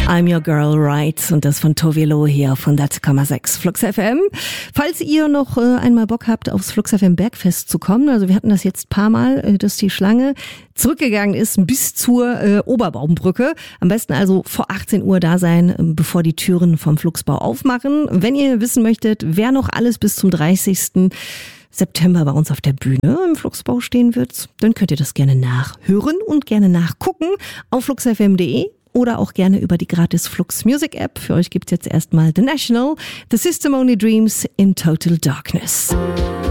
I'm Your Girl, Right? Und das von Tove Lo hier auf 100,6 Flux FM. Falls ihr noch einmal Bock habt, aufs Flux FM Bergfest zu kommen, also wir hatten das jetzt ein paar Mal, dass die Schlange zurückgegangen ist bis zur Oberbaumbrücke. Am besten also vor 18 Uhr da sein, bevor die Türen vom Fluxbau aufmachen. Wenn ihr wissen möchtet, wer noch alles bis zum 30. September bei uns auf der Bühne im Fluxbau stehen wird, dann könnt ihr das gerne nachhören und gerne nachgucken auf fluxfm.de. Oder auch gerne über die gratis Flux Music App. Für euch gibt's jetzt erstmal The National, The System Only Dreams in Total Darkness.